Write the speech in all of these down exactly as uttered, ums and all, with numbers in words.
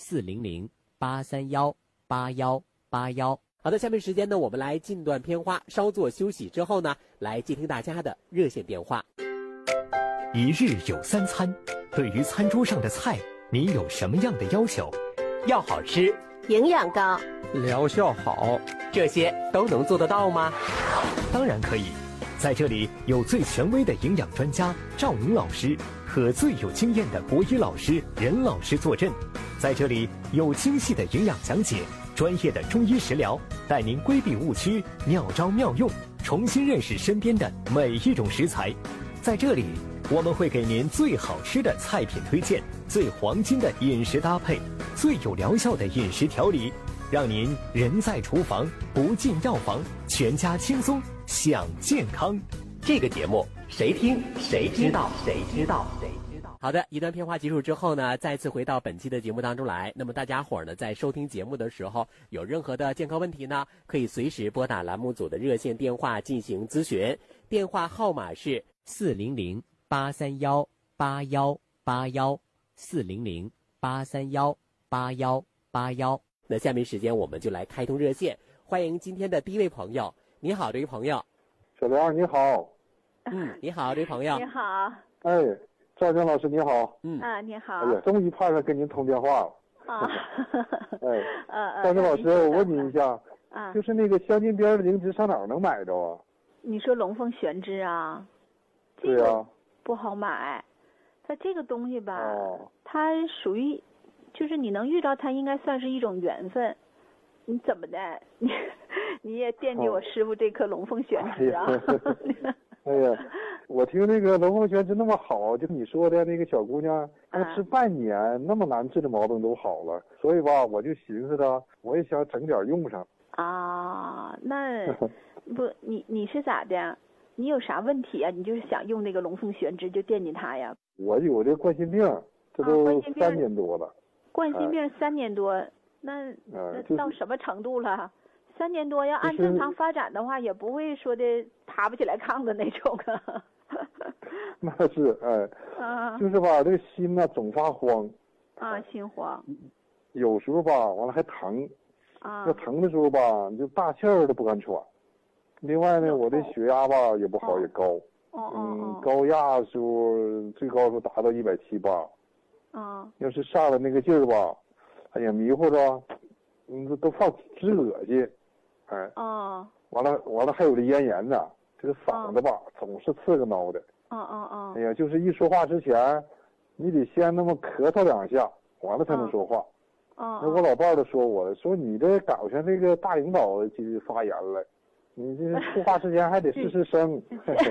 四零零八三幺八幺八幺。好的，下面时间呢，我们来进段片花，稍作休息之后呢，来接听大家的热线电话。 一日有三餐，对于餐桌上的菜，你有什么样的要求？ 要好吃， 营养高， 疗效好， 这些都能做得到吗？ 当然可以，在这里有最权威的营养专家赵宁老师和最有经验的国医老师任老师坐镇，在这里有精细的营养讲解，专业的中医食疗，带您规避误区，妙招妙用，重新认识身边的每一种食材。在这里，我们会给您最好吃的菜品推荐，最黄金的饮食搭配，最有疗效的饮食调理，让您人在厨房不进药房，全家轻松享健康。 这个节目谁听谁知道，谁知道谁知道。好的，一段片花结束之后呢，再次回到本期的节目当中来。那么大家伙儿呢，在收听节目的时候，有任何的健康问题呢，可以随时拨打栏目组的热线电话进行咨询，电话号码是四零零八三幺八幺八幺四零零八三幺八幺八幺。那下面时间我们就来开通热线，欢迎今天的第一位朋友。你好，这位朋友。 小梁你好。 嗯，你好，这位朋友。 你好。 哎，赵江老师你好。 嗯啊，你好。 哎呀，终于盼上跟您通电话了。 啊。 哎， 呃赵江老师，我问您一下， 啊， 就是那个香近边的灵芝上哪儿能买着啊？ 你说龙凤玄芝啊？ 对呀、啊。 不好买，它这个东西吧， 哦、 它属于，就是你能遇到它，应该算是一种缘分。你怎么的？你你也惦记我师傅这颗龙凤玄芝啊？ 哎呀，我听那个龙凤玄芝那么好，就你说的那个小姑娘，她吃半年、啊、那么难治的毛病都好了，所以吧，我就寻思着，我也想整点用上。 啊，那不，你你是咋的？你有啥问题啊？你就是想用那个龙凤玄芝就惦记它呀？ 我有这冠心病，这都三年多了。 冠心病三年多，哎、那、 呃、 那到什么程度了？三年多要按正常发展的话，也不会说的爬不起来炕的那种啊。 那是哎， 啊， 就是吧，这个心呢总发慌。 啊，心慌。 有时候吧，完了还疼。 啊。 要疼的时候吧，你就大气儿都不敢喘。另外呢，我的血压吧也不好，也高。 哦哦嗯，高压的时候最高时候达到一百七八。 啊。 要是上了那个劲儿吧，哎呀，迷糊着，嗯，都都放直恶心，哎。 哦。 完了完了，还有这咽炎呢，这个嗓子吧、哦、总是刺个挠的。 哦哦哦。 哎呀，就是一说话之前，你得先那么咳嗽两下，完了才能说话。 哦。 那我老伴儿都说我了，说你这赶上这个大领导就发言了。你这说话之前还得试试声，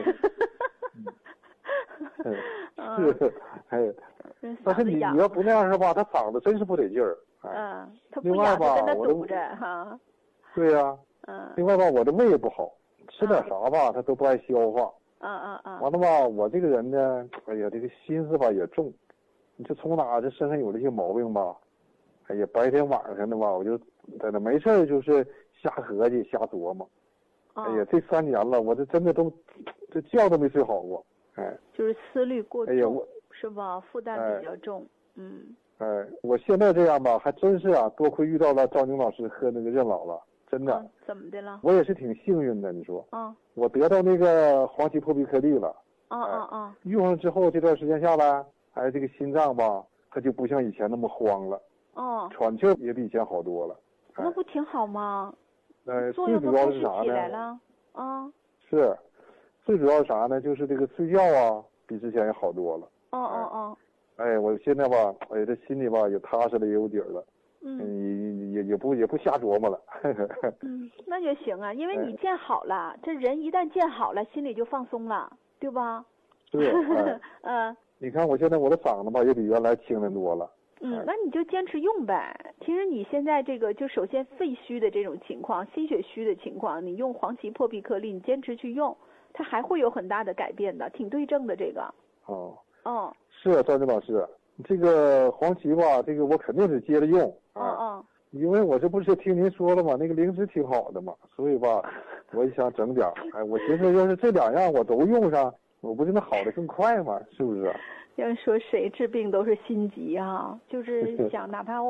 是，哎，但是你你要不那样是吧，他嗓子真是不得劲儿。 嗯，他另外吧，我堵着哈。 对呀。 嗯。 另外吧，我这胃也不好，吃点啥吧，他都不爱消化。 嗯嗯嗯。 完了吧，我这个人呢，哎呀，这个心思吧也重，你就从哪这身上有这些毛病吧，哎呀，白天晚上的吧，我就在那没事就是瞎合计、瞎琢磨。哎呀，这三年了，我这真的都，这觉都没睡好过，哎。 就是思虑过重， 哎呀我是吧？负担比较重，哎、嗯。 哎，我现在这样吧，还真是啊，多亏遇到了赵宁老师和那个任老了，真的。 啊、怎么的了？ 我也是挺幸运的，你说。 啊。 我得到那个黄芪破壁颗粒了。 啊啊啊！ 用上之后，这段时间下来，哎，这个心脏吧，它就不像以前那么慌了。 哦。 喘气也比以前好多了。哎、 那不挺好吗？ 呃，最主要是啥呢？啊， 是，最主要是啥呢？就是这个睡觉啊，比之前也好多了。 哦哦哦。 哎，我现在吧，哎，这心里吧也踏实了，也有底儿了。 嗯。 也也也不也不瞎琢磨了。 嗯，那就行啊，因为你健好了，哎、这人一旦健好了，心里就放松了，对吧？ 是。哎、 嗯。 你看我现在我的嗓子吧也比原来轻了多了。 嗯，那你就坚持用呗。其实你现在这个，就首先肺虚的这种情况，心血虚的情况，你用黄芪破壁颗粒，你坚持去用，它还会有很大的改变的，挺对症的这个。 哦。 哦。 是啊，赵军老师，这个黄芪吧，这个我肯定是接着用。 哦哦。 因为我这不是听您说了吗？那个灵芝挺好的嘛，所以吧，我也想整点。哎，我寻思要是这两样我都用上，我不就能好的更快吗？是不是？ 要说谁治病都是心急啊，就是想哪怕